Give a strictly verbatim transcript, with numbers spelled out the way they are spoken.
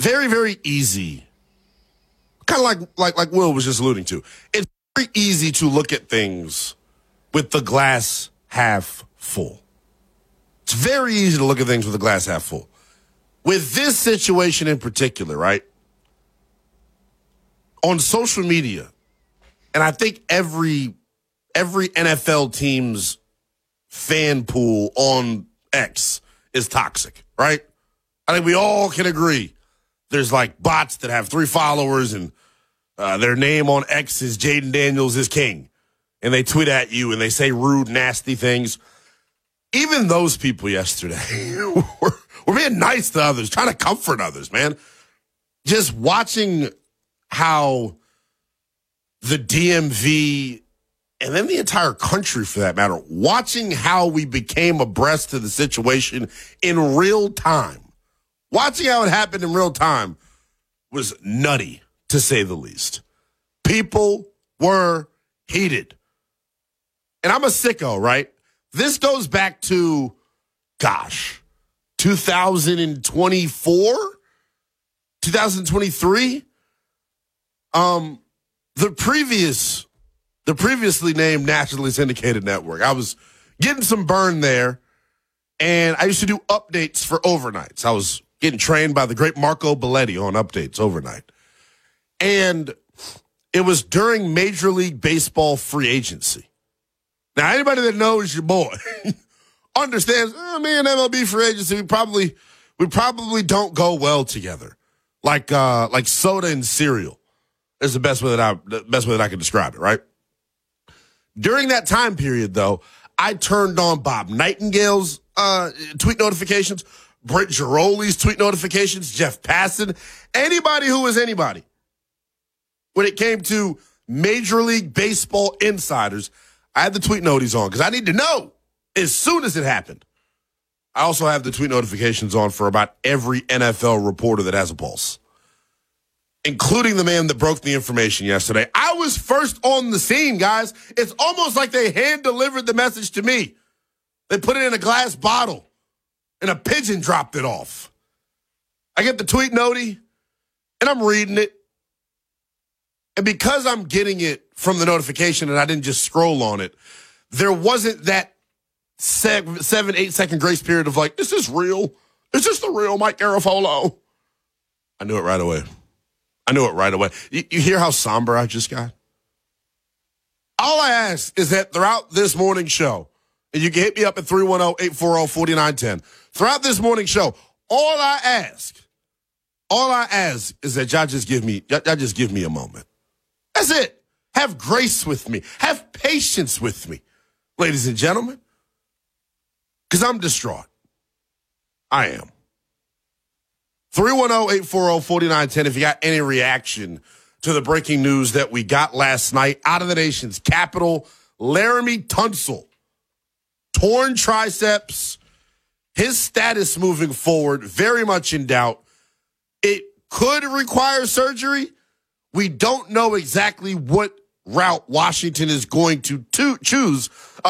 very, very easy. Kind of like, like, like Will was just alluding to. It's very easy to look at things with the glass half full. It's very easy to look at things with the glass half full. With this situation in particular, right? On social media, and I think every every N F L team's fan pool on X is toxic, right? I think we all can agree. There's like bots that have three followers and uh, their name on X is Jaden Daniels is king. And they tweet at you and they say rude, nasty things. Even those people yesterday were, were being nice to others, trying to comfort others, man. Just watching how the D M V, and then the entire country for that matter, watching how we became abreast of the situation in real time. Watching how it happened in real time was nutty, to say the least. People were heated. And I'm a sicko, right? This goes back to, gosh, two thousand twenty-four? two thousand twenty-three? Um, the previous, the previously named nationally syndicated network. I was getting some burn there, and I used to do updates for overnights. I was getting trained by the great Marco Belletti on updates overnight. And it was during Major League Baseball free agency. Now, anybody that knows your boy understands, oh, me and M L B free agency, we probably we probably don't go well together. Like uh, like soda and cereal is the best way that I the best way that I can describe it, right? During that time period, though, I turned on Bob Nightingale's uh, tweet notifications, Brent Giroli's tweet notifications, Jeff Passan, anybody who was anybody. When it came to Major League Baseball insiders, I had the tweet noties on because I need to know as soon as it happened. I also have the tweet notifications on for about every N F L reporter that has a pulse, including the man that broke the information yesterday. I was first on the scene, guys. It's almost like they hand-delivered the message to me. They put it in a glass bottle, and a pigeon dropped it off. I get the tweet noti, and I'm reading it. And because I'm getting it from the notification and I didn't just scroll on it, there wasn't that seven, seven eight second grace period of like, is this real? Is this the real Mike Garafolo? I knew it right away. I knew it right away. You, you hear how somber I just got? All I ask is that throughout this morning show, and you can hit me up at three one zero, eight four zero, four nine one zero. Throughout this morning show, all I ask, all I ask is that y'all just give me, y'all just give me a moment. That's it. Have grace with me. Have patience with me, ladies and gentlemen. Because I'm distraught. I am. three one zero, eight four zero, four nine one zero if you got any reaction to the breaking news that we got last night out of the nation's capital. Laremy Tunsil, torn triceps, his status moving forward, very much in doubt. It could require surgery. We don't know exactly what route Washington is going to, to choose.